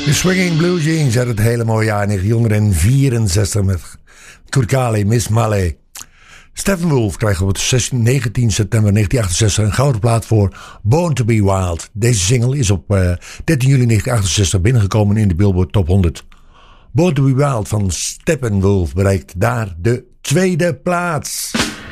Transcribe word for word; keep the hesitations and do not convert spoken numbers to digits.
De Swinging Blue Jeans uit het hele mooie jaar negentien vierenzestig met Kurkali, Miss Malé. Steppenwolf krijgt op negentien september negentien achtenzestig een gouden plaat voor Born to be Wild. Deze single is op uh, dertien juli negentien achtenzestig binnengekomen in de Billboard Top honderd. Born to be Wild van Steppenwolf bereikt daar de tweede plaats.